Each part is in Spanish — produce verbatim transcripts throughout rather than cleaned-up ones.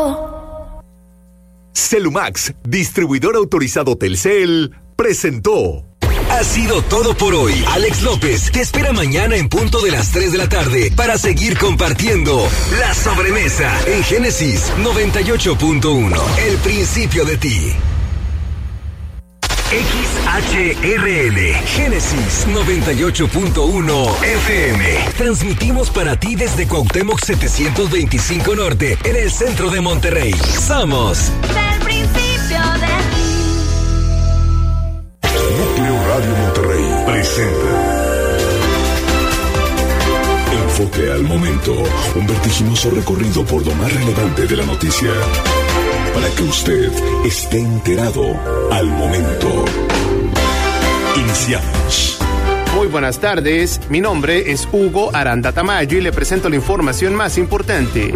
Celumax, distribuidor autorizado Telcel, presentó. Ha sido todo por hoy. Alex López te espera mañana en punto de las tres de la tarde para seguir compartiendo La Sobremesa en Génesis noventa y ocho punto uno. El principio de ti. X H R L, Génesis noventa y ocho punto uno F M. Transmitimos para ti desde Cuauhtémoc setecientos veinticinco Norte, en el centro de Monterrey. Somos El principio de ti. Núcleo Radio Monterrey presenta Enfoque al Momento, un vertiginoso recorrido por lo más relevante de la noticia, para que usted esté enterado al momento. Iniciamos. Muy buenas tardes, mi nombre es Hugo Aranda Tamayo y le presento la información más importante.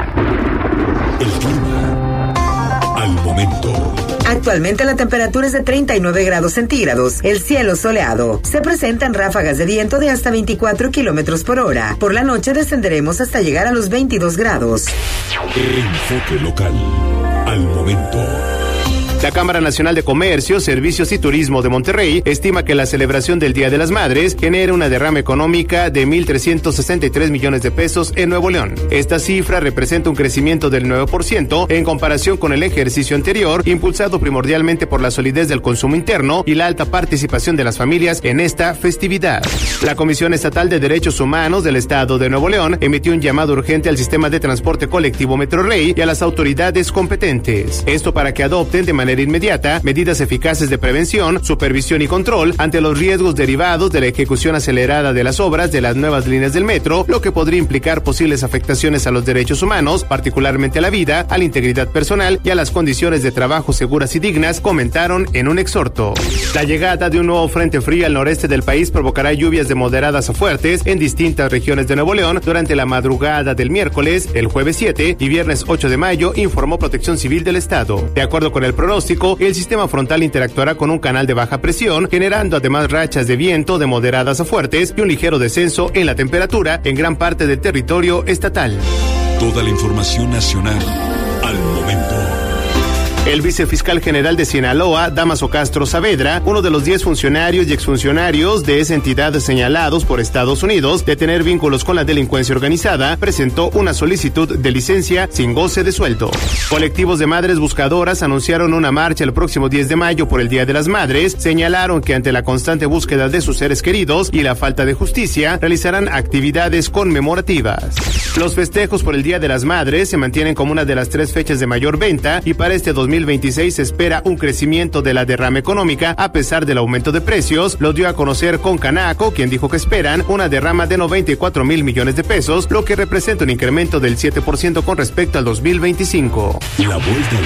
El clima al momento. Actualmente la temperatura es de treinta y nueve grados centígrados, el cielo soleado. Se presentan ráfagas de viento de hasta veinticuatro kilómetros por hora. Por la noche descenderemos hasta llegar a los veintidós grados. Enfoque local al momento. La Cámara Nacional de Comercio, Servicios y Turismo de Monterrey estima que la celebración del Día de las Madres genera una derrama económica de mil trescientos sesenta y tres millones de pesos en Nuevo León. Esta cifra representa un crecimiento del nueve por ciento en comparación con el ejercicio anterior, impulsado primordialmente por la solidez del consumo interno y la alta participación de las familias en esta festividad. La Comisión Estatal de Derechos Humanos del Estado de Nuevo León emitió un llamado urgente al sistema de transporte colectivo Metrorrey y a las autoridades competentes. Esto para que adopten de manera inmediata medidas eficaces de prevención, supervisión y control ante los riesgos derivados de la ejecución acelerada de las obras de las nuevas líneas del metro, lo que podría implicar posibles afectaciones a los derechos humanos, particularmente a la vida, a la integridad personal y a las condiciones de trabajo seguras y dignas, comentaron en un exhorto. La llegada de un nuevo frente frío al noreste del país provocará lluvias de moderadas a fuertes en distintas regiones de Nuevo León durante la madrugada del miércoles, el jueves siete y viernes ocho de mayo, informó Protección Civil del Estado. De acuerdo con el pronóstico, el sistema frontal interactuará con un canal de baja presión, generando además rachas de viento de moderadas a fuertes y un ligero descenso en la temperatura en gran parte del territorio estatal. Toda la información nacional al momento. El vicefiscal general de Sinaloa, Dámaso Castro Saavedra, uno de los diez funcionarios y exfuncionarios de esa entidad señalados por Estados Unidos de tener vínculos con la delincuencia organizada, presentó una solicitud de licencia sin goce de sueldo. Colectivos de madres buscadoras anunciaron una marcha el próximo diez de mayo por el Día de las Madres. Señalaron que ante la constante búsqueda de sus seres queridos y la falta de justicia, realizarán actividades conmemorativas. Los festejos por el Día de las Madres se mantienen como una de las tres fechas de mayor venta y para este dos mil veintiséis se espera un crecimiento de la derrama económica a pesar del aumento de precios. Lo dio a conocer con Canaco, quien dijo que esperan una derrama de noventa y cuatro mil millones de pesos, lo que representa un incremento del siete por ciento con respecto al dos mil veinticinco. La vuelta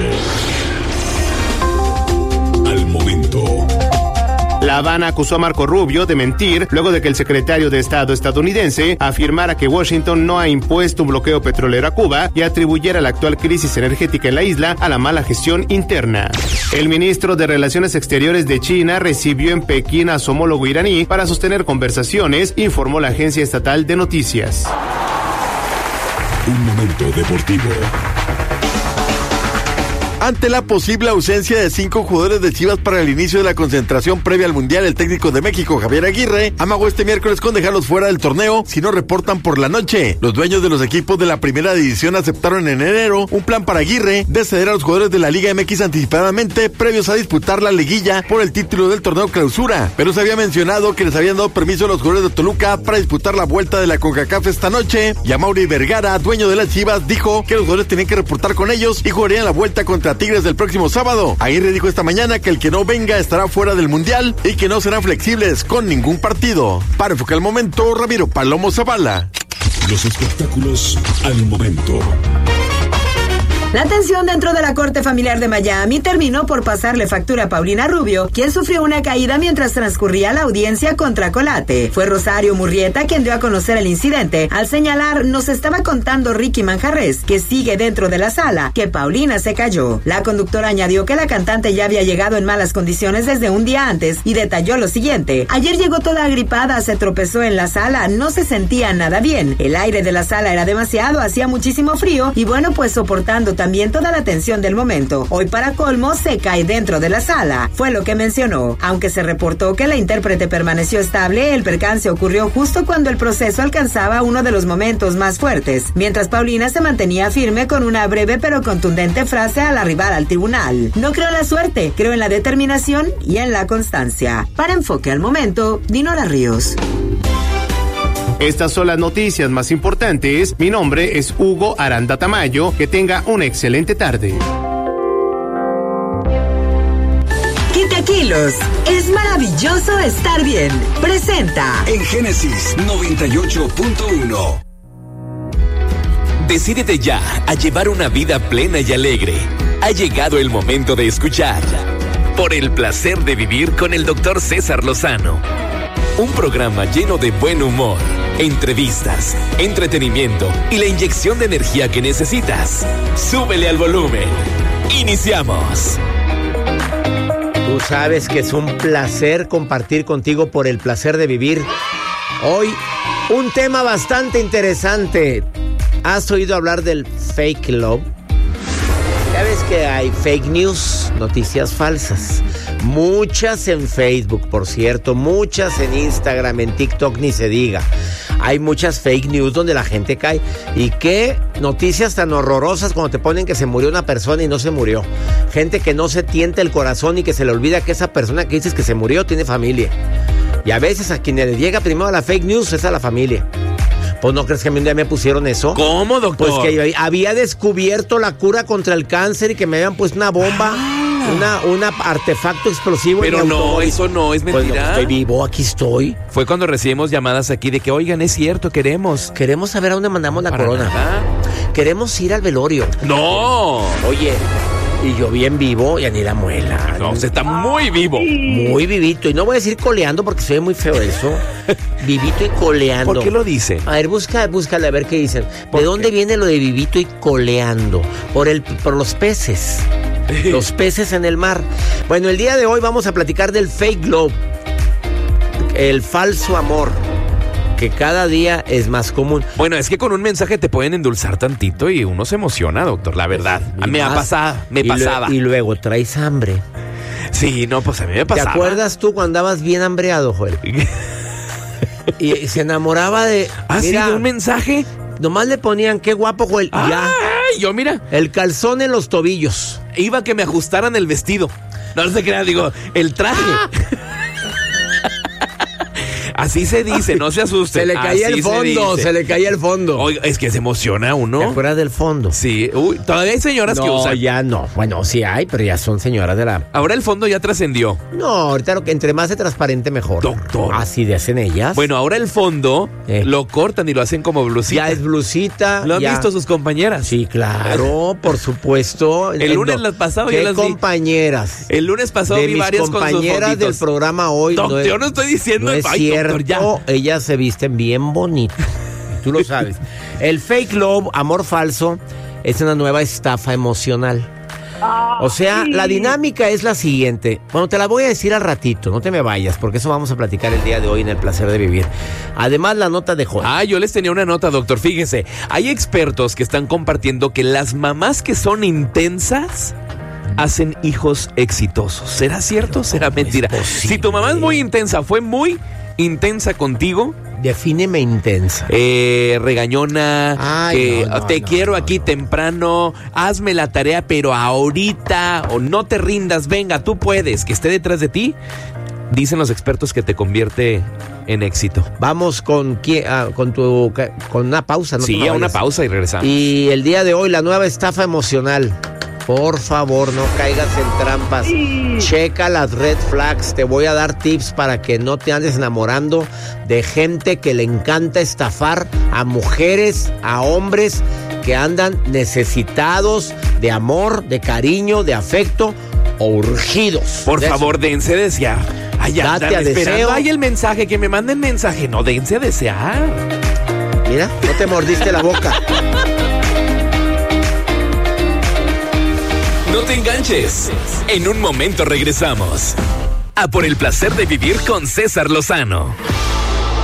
al mundo al momento. La Habana acusó a Marco Rubio de mentir luego de que el secretario de Estado estadounidense afirmara que Washington no ha impuesto un bloqueo petrolero a Cuba y atribuyera la actual crisis energética en la isla a la mala gestión interna. El ministro de Relaciones Exteriores de China recibió en Pekín a su homólogo iraní para sostener conversaciones, informó la agencia estatal de noticias. Un momento deportivo. Ante la posible ausencia de cinco jugadores de Chivas para el inicio de la concentración previa al Mundial, el técnico de México, Javier Aguirre, amagó este miércoles con dejarlos fuera del torneo si no reportan por la noche. Los dueños de los equipos de la primera división aceptaron en enero un plan para Aguirre de ceder a los jugadores de la Liga M X anticipadamente previos a disputar la liguilla por el título del torneo clausura. Pero se había mencionado que les habían dado permiso a los jugadores de Toluca para disputar la vuelta de la CONCACAF esta noche. Y Amaury Vergara, dueño de las Chivas, dijo que los jugadores tenían que reportar con ellos y jugarían la vuelta contra Tigres del próximo sábado. Aguirre dijo esta mañana que el que no venga estará fuera del Mundial y que no serán flexibles con ningún partido. Para enfocar el momento, Ramiro Palomo Zavala. Los espectáculos al momento. La tensión dentro de la corte familiar de Miami terminó por pasarle factura a Paulina Rubio, quien sufrió una caída mientras transcurría la audiencia contra Colate. Fue Rosario Murrieta quien dio a conocer el incidente al señalar: nos estaba contando Ricky Manjarres, que sigue dentro de la sala, que Paulina se cayó. La conductora añadió que la cantante ya había llegado en malas condiciones desde un día antes y detalló lo siguiente: ayer llegó toda agripada, se tropezó en la sala, no se sentía nada bien. El aire de la sala era demasiado, hacía muchísimo frío y bueno, pues soportando también toda la atención del momento. Hoy para colmo se cae dentro de la sala, fue lo que mencionó. Aunque se reportó que la intérprete permaneció estable, el percance ocurrió justo cuando el proceso alcanzaba uno de los momentos más fuertes, mientras Paulina se mantenía firme con una breve pero contundente frase al arribar al tribunal. No creo en la suerte, creo en la determinación y en la constancia. Para Enfoque al Momento, Dinora Ríos. Estas son las noticias más importantes. Mi nombre es Hugo Aranda Tamayo. Que tenga una excelente tarde. Quita kilos. Es maravilloso estar bien. Presenta En Génesis noventa y ocho punto uno. Decídete ya a llevar una vida plena y alegre. Ha llegado el momento de escuchar Por el placer de vivir con el doctor César Lozano. Un programa lleno de buen humor, entrevistas, entretenimiento y la inyección de energía que necesitas. Súbele al volumen. Iniciamos. Tú sabes que es un placer compartir contigo Por el placer de vivir. Hoy, un tema bastante interesante. ¿Has oído hablar del fake love? Ya ves que hay fake news, noticias falsas. Muchas en Facebook, por cierto, muchas en Instagram, en TikTok, ni se diga. Hay muchas fake news donde la gente cae. ¿Y qué noticias tan horrorosas cuando te ponen que se murió una persona y no se murió? Gente que no se tienta el corazón y que se le olvida que esa persona que dices que se murió tiene familia. Y a veces a quien le llega primero a la fake news es a la familia. Pues no crees que a mí un día me pusieron eso. ¿Cómo, doctor? Pues que había descubierto la cura contra el cáncer y que me habían puesto una bomba, ah. una, una artefacto explosivo. Pero no, eso no es mentira. Pues no, estoy vivo, aquí estoy. Fue cuando recibimos llamadas aquí de que, oigan, es cierto, queremos. Queremos saber a dónde mandamos la Para corona. Nada. Queremos ir al velorio. No. Oye, y yo bien vivo y a ni la muela. No, usted está muy vivo. Muy vivito. Y no voy a decir coleando porque soy muy feo eso. Vivito y coleando. ¿Por qué lo dice? A ver, busca, búscale a ver qué dicen. ¿De dónde qué? viene lo de vivito y coleando? Por el, por los peces. Los peces en el mar. Bueno, el día de hoy vamos a platicar del fake love. El falso amor. Que cada día es más común. Bueno, es que con un mensaje te pueden endulzar tantito y uno se emociona, doctor, la verdad. Y me más, ha pasado, me y pasaba. Lo, y luego traes hambre. Sí, no, pues a mí me pasaba. ¿Te acuerdas tú cuando andabas bien hambreado, Joel? y, y se enamoraba de... ¿Ah, mira, sí, de un mensaje? Nomás le ponían, qué guapo, Joel. Ah, ya. Yo, mira. El calzón en los tobillos. Iba a que me ajustaran el vestido. No, no se crean, digo, el traje. Ah. Así se dice, no se asuste. Se le caía Así el fondo, se, se le caía el fondo. Oiga, es que se emociona uno. ¿Te acuerdas del fondo? Sí, uy, todavía hay señoras no, que usan. No, ya no. Bueno, sí hay, pero ya son señoras de la... Ahora el fondo ya trascendió. No, ahorita lo que entre más de transparente mejor. Doctor. Así de hacen ellas. Bueno, ahora el fondo eh. lo cortan y lo hacen como blusita. Ya es blusita. ¿Lo han ya. visto sus compañeras? Sí, claro, por supuesto. El, el lunes las pasado ya las vi. compañeras? El lunes pasado de vi mis varias compañeras con sus del programa hoy. Doctor, no es, yo no estoy diciendo... No es Ay, cierto, doctor, ya. Ellas se visten bien bonito. Tú lo sabes. El fake love, amor falso, es una nueva estafa emocional. O sea, la dinámica es la siguiente. Bueno, te la voy a decir al ratito, no te me vayas, porque eso vamos a platicar el día de hoy en El Placer de Vivir. Además, la nota de Joel. Ah, yo les tenía una nota, doctor. Fíjese, hay expertos que están compartiendo que las mamás que son intensas hacen hijos exitosos. ¿Será cierto o será mentira? Si tu mamá es muy intensa, fue muy intensa contigo. Defíneme intensa. Eh, regañona, Ay, que no, no, te no, quiero no, aquí no. temprano, hazme la tarea, pero ahorita, o no te rindas, venga, tú puedes, que esté detrás de ti. Dicen los expertos que te convierte en éxito. Vamos con, ah, con tu con una pausa, ¿no? Sí, a una pausa y regresamos. Y el día de hoy, la nueva estafa emocional. Por favor, no caigas en trampas. Checa las red flags. Te voy a dar tips para que no te andes enamorando de gente que le encanta estafar a mujeres, a hombres que andan necesitados de amor, de cariño, de afecto o urgidos. Por de favor, eso. dense a desear. Ay, Date a deseo. Hay el mensaje, que me manden mensaje. No, dense a desear. Mira, no te mordiste la boca. No te enganches. En un momento regresamos a Por el Placer de Vivir con César Lozano.